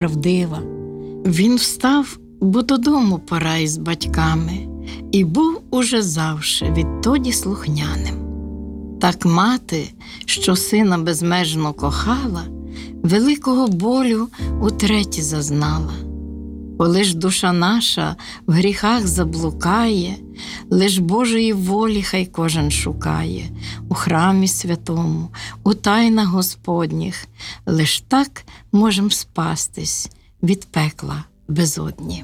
правдива. Він встав, бо додому пора із батьками, і був уже завше відтоді слухняним. Так мати, що сина безмежно кохала, великого болю утретє зазнала. Коли ж душа наша в гріхах заблукає, лиш Божої волі хай кожен шукає, у храмі святому, у тайнах Господніх, лиш так можем спастись від пекла безодні.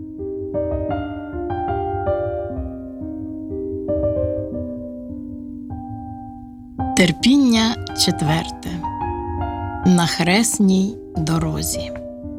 Терпіння 4. На хресній дорозі.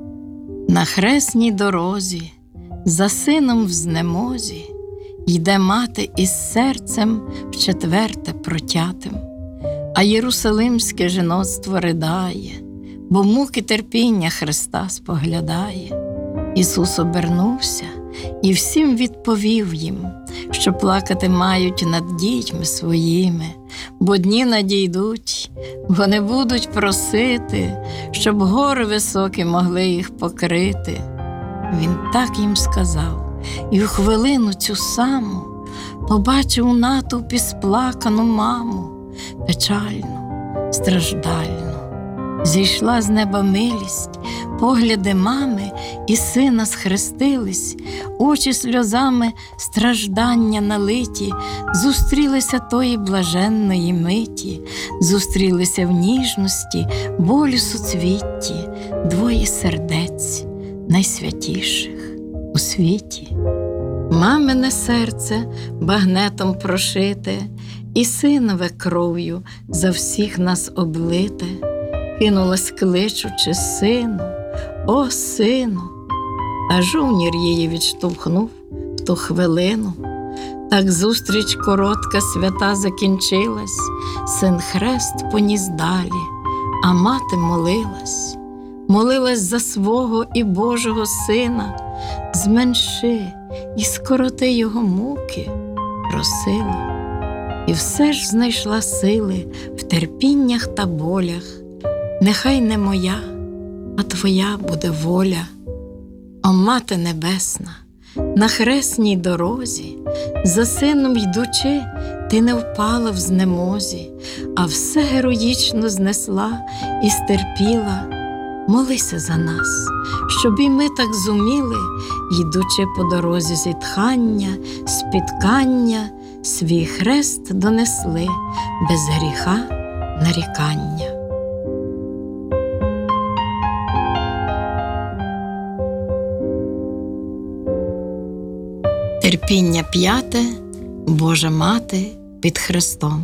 На хресній дорозі, за сином в знемозі, йде мати із серцем вчетверте протятим, а єрусалимське жіноцтво ридає, бо муки терпіння Христа споглядає. Ісус обернувся і всім відповів їм, що плакати мають над дітьми своїми, бо дні надійдуть, вони будуть просити, щоб гори високі могли їх покрити. Він так їм сказав, і в хвилину цю саму побачив у натовпі сплакану маму, печальну, страждальну. Зійшла з неба милість, погляди мами і сина схрестились, очі сльозами страждання налиті, зустрілися тої блаженної миті, зустрілися в ніжності, болю суцвітті, двоє сердець найсвятіших у світі. Мамине серце багнетом прошите, і синове кров'ю за всіх нас облите, кинулась кличучи сину, о сину, а жовнір її відштовхнув в ту хвилину. Так зустріч коротка свята закінчилась, син хрест поніс далі, а мати молилась, молилась за свого і Божого сина, зменши і скороти його муки, просила. І все ж знайшла сили в терпіннях та болях. Нехай не моя, а твоя буде воля. О, Мати Небесна, на хресній дорозі, за сином йдучи, ти не впала в знемозі, а все героїчно знесла і стерпіла. Молися за нас, щоб і ми так зуміли, йдучи по дорозі зітхання, спіткання, свій хрест донесли без гріха нарікання. Терпіння 5. Божа Мати під хрестом.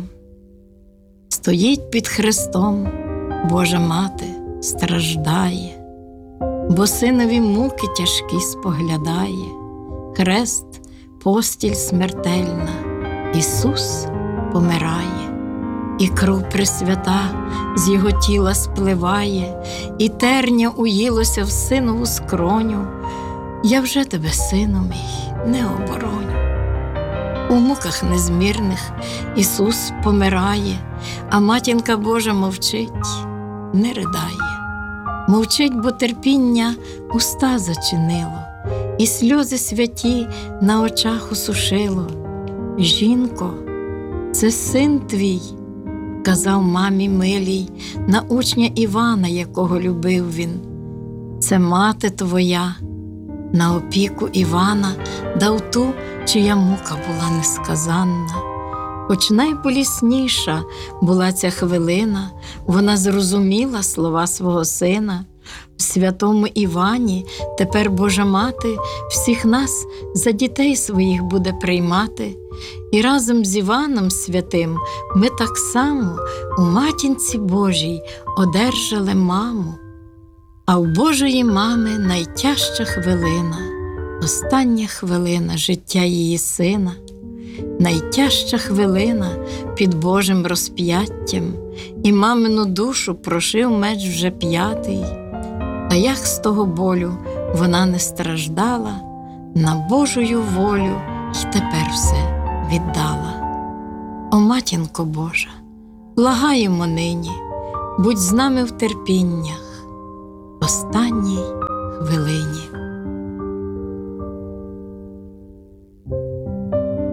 Стоїть під хрестом Божа Мати, страждає, бо синові муки тяжкі споглядає. Хрест – постіль смертельна, Ісус помирає, і кров пресвята з його тіла спливає, і терня уїлося в синову скроню. Я вже тебе, сину мій, не обороню. У муках незмірних Ісус помирає, а матінка Божа мовчить, не ридає. Мовчить, бо терпіння уста зачинило, і сльози святі на очах осушило. Жінко, це син твій, казав мамі милій, на учня Івана, якого любив він. Це мати твоя, на опіку Івана дав ту, чия мука була несказанна. Хоч найболісніша була ця хвилина, вона зрозуміла слова свого сина. В святому Івані тепер Божа Мати всіх нас за дітей своїх буде приймати. І разом з Іваном святим ми так само у матінці Божій одержали маму. А в Божої мами найтяжча хвилина, остання хвилина життя її сина, найтяжча хвилина під Божим розп'яттям, і мамину душу прошив меч вже 5. Та як з того болю вона не страждала, на Божою волю й тепер все віддала. О, матінко Божа, благаємо нині, будь з нами в терпіннях, останній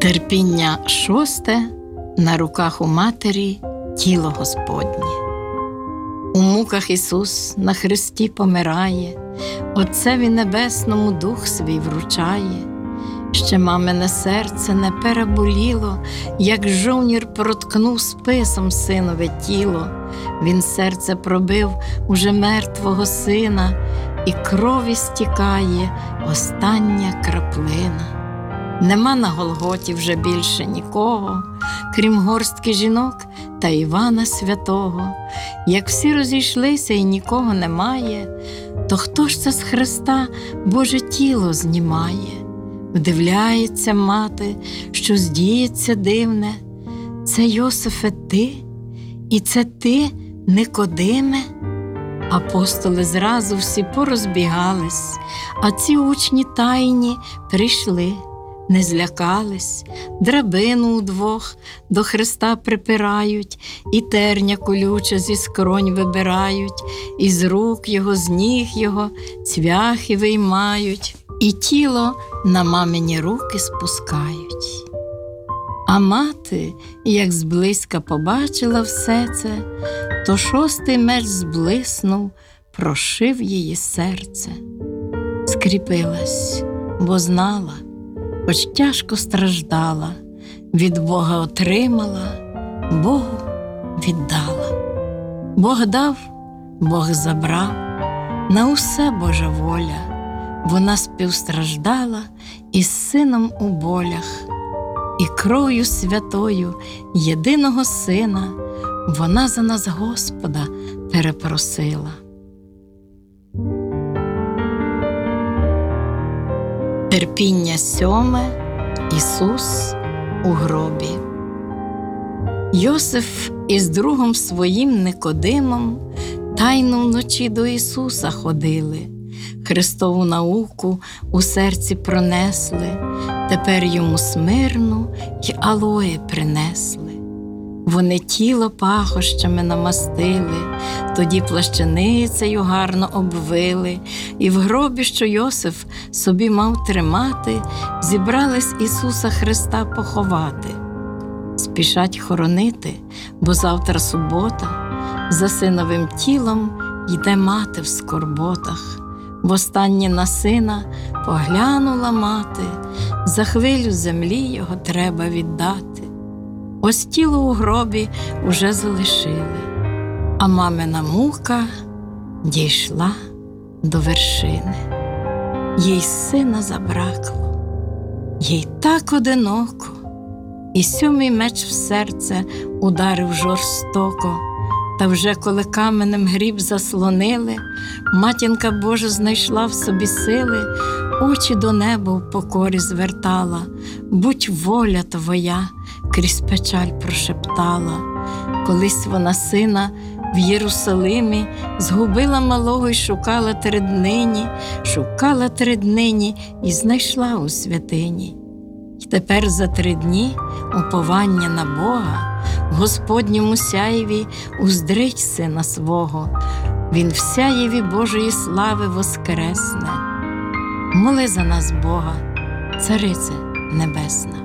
Терпіння 6. На руках у матері тіло Господнє. У муках Ісус на хресті помирає, Отцеві Небесному дух свій вручає. Ще мамине серце не переболіло, як жовнір проткнув списом синове тіло. Він серце пробив уже мертвого сина, і крові стікає остання краплина. Нема на Голготі вже більше нікого, крім горстки жінок та Івана Святого. Як всі розійшлися і нікого немає, то хто ж це з хреста Боже тіло знімає? Вдивляється мати, що здіється дивне. Це, Йосифе, ти? І це ти, Никодиме? Апостоли зразу всі порозбігались, а ці учні тайні прийшли. Не злякались, драбину удвох до хреста припирають, і терня колюче зі скронь вибирають, і з рук його, з ніг його цвяхи виймають, і тіло на мамині руки спускають. А мати, як зблизька побачила все це, то 6-й меч зблиснув, прошив її серце. Скріпилась, бо знала, хоч тяжко страждала, від Бога отримала, Богу віддала. Бог дав, Бог забрав, на усе Божа воля. Вона співстраждала із Сином у болях, і кров'ю святою єдиного Сина вона за нас Господа перепросила. Терпіння 7. Ісус у гробі. Йосиф із другом своїм Никодимом тайно вночі до Ісуса ходили, Христову науку у серці пронесли, тепер йому смирну й алоє принесли. Вони тіло пахощами намастили, тоді плащаницею гарно обвили, і в гробі, що Йосиф собі мав тримати, зібрались Ісуса Христа поховати. Спішать хоронити, бо завтра субота, за синовим тілом йде мати в скорботах. Востаннє на сина поглянула мати, за хвилю землі його треба віддати. Ось тіло у гробі уже залишили, а мамина мука дійшла до вершини. Їй сина забракло, їй так одиноко, і 7-й меч в серце ударив жорстоко. Та вже коли каменем гріб заслонили, матінка Божа знайшла в собі сили, очі до неба в покорі звертала. Будь воля твоя, крізь печаль прошептала. Колись вона сина в Єрусалимі згубила малого й шукала 3 днині, шукала 3 днині і знайшла у святині. І тепер за 3 дні уповання на Бога в Господньому сяєві уздрить сина свого, він в сяєві Божої слави воскресне. Моли за нас Бога, Царице Небесна.